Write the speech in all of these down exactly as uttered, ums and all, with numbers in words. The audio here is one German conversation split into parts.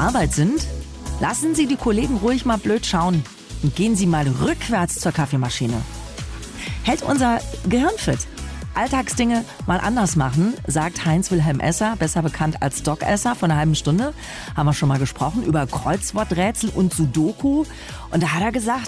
Arbeit sind, lassen Sie die Kollegen ruhig mal blöd schauen und gehen Sie mal rückwärts zur Kaffeemaschine. Hält unser Gehirn fit. Alltagsdinge mal anders machen, sagt Heinz-Wilhelm Esser, besser bekannt als Doc Esser, vor einer halben Stunde. Haben wir schon mal gesprochen über Kreuzworträtsel und Sudoku. Und da hat er gesagt,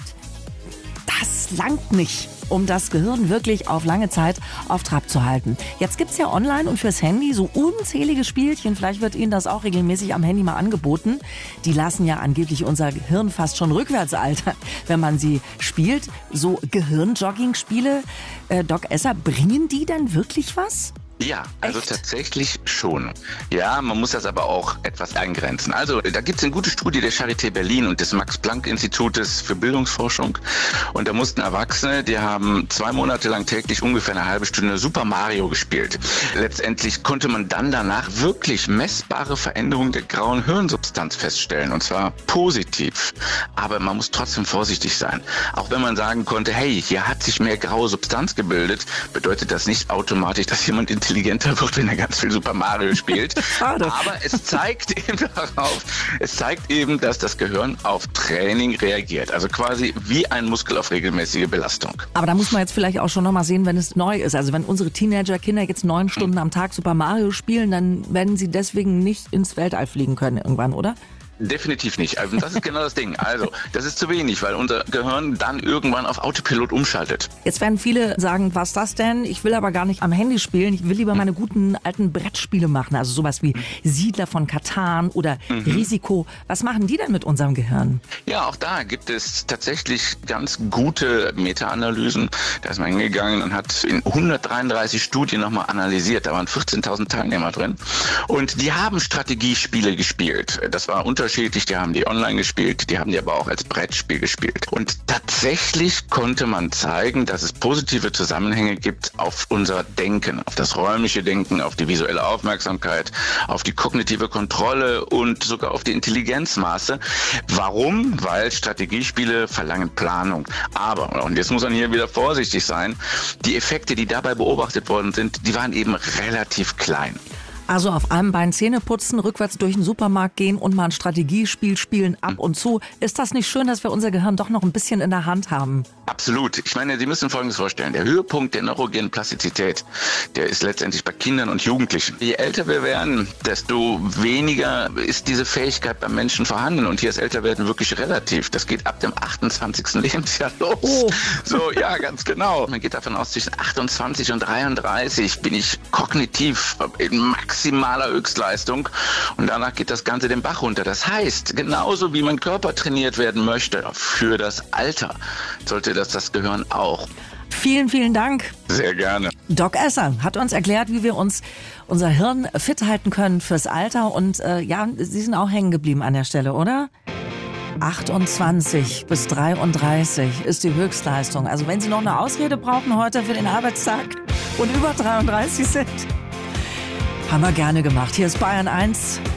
das langt nicht, um das Gehirn wirklich auf lange Zeit auf Trab zu halten. Jetzt gibt's ja online und fürs Handy so unzählige Spielchen. Vielleicht wird Ihnen das auch regelmäßig am Handy mal angeboten. Die lassen ja angeblich unser Gehirn fast schon rückwärts altern, wenn man sie spielt. So Gehirnjogging-Spiele, äh, Doc Esser, bringen die denn wirklich was? Ja, also Echt? tatsächlich schon. Ja, man muss das aber auch etwas eingrenzen. Also da gibt es eine gute Studie der Charité Berlin und des Max-Planck-Institutes für Bildungsforschung. Und da mussten Erwachsene, die haben zwei Monate lang täglich ungefähr eine halbe Stunde Super Mario gespielt. Letztendlich konnte man dann danach wirklich messbare Veränderungen der grauen Hirnsubstanz feststellen. Und zwar positiv. Aber man muss trotzdem vorsichtig sein. Auch wenn man sagen konnte, hey, hier hat sich mehr graue Substanz gebildet, bedeutet das nicht automatisch, dass jemand intelligenter wird, wenn er ganz viel Super Mario spielt. Schade. Aber es zeigt eben darauf, es zeigt eben, dass das Gehirn auf Training reagiert. Also quasi wie ein Muskel auf regelmäßige Belastung. Aber da muss man jetzt vielleicht auch schon noch mal sehen, wenn es neu ist. Also wenn unsere Teenager-Kinder jetzt neun Stunden am Tag Super Mario spielen, dann werden sie deswegen nicht ins Weltall fliegen können irgendwann, oder? Definitiv nicht. Also das ist genau das Ding. Also, das ist zu wenig, weil unser Gehirn dann irgendwann auf Autopilot umschaltet. Jetzt werden viele sagen, was das denn? Ich will aber gar nicht am Handy spielen. Ich will lieber meine guten alten Brettspiele machen. Also sowas wie Siedler von Katan oder mhm. Risiko. Was machen die denn mit unserem Gehirn? Ja, auch da gibt es tatsächlich ganz gute Meta-Analysen. Da ist man hingegangen und hat in hundertdreiunddreißig Studien nochmal analysiert. Da waren vierzehntausend Teilnehmer drin. Und die haben Strategiespiele gespielt. Das war unter unterschiedlich, die haben die online gespielt, die haben die aber auch als Brettspiel gespielt. Und tatsächlich konnte man zeigen, dass es positive Zusammenhänge gibt auf unser Denken, auf das räumliche Denken, auf die visuelle Aufmerksamkeit, auf die kognitive Kontrolle und sogar auf die Intelligenzmaße. Warum? Weil Strategiespiele verlangen Planung. Aber, und jetzt muss man hier wieder vorsichtig sein, die Effekte, die dabei beobachtet worden sind, die waren eben relativ klein. Also auf einem Bein Zähne putzen, rückwärts durch den Supermarkt gehen und mal ein Strategiespiel spielen ab und zu. Ist das nicht schön, dass wir unser Gehirn doch noch ein bisschen in der Hand haben? Absolut. Ich meine, Sie müssen Folgendes vorstellen. Der Höhepunkt der neurogenen Plastizität, der ist letztendlich bei Kindern und Jugendlichen. Je älter wir werden, desto weniger ist diese Fähigkeit beim Menschen vorhanden. Und hier ist Älterwerden wirklich relativ. Das geht ab dem achtundzwanzigsten Lebensjahr los. Oh. So, ja, ganz genau. Man geht davon aus, zwischen achtundzwanzig und dreiunddreißig bin ich kognitiv in maximaler Höchstleistung. Und danach geht das Ganze den Bach runter. Das heißt, genauso wie mein Körper trainiert werden möchte für das Alter, sollte das das Gehirn auch. Vielen, vielen Dank. Sehr gerne. Doc Esser hat uns erklärt, wie wir uns unser Hirn fit halten können fürs Alter. Und äh, ja, Sie sind auch hängen geblieben an der Stelle, oder? achtundzwanzig bis dreiunddreißig ist die Höchstleistung. Also wenn Sie noch eine Ausrede brauchen heute für den Arbeitstag und über dreiunddreißig sind, haben wir gerne gemacht. Hier ist Bayern eins.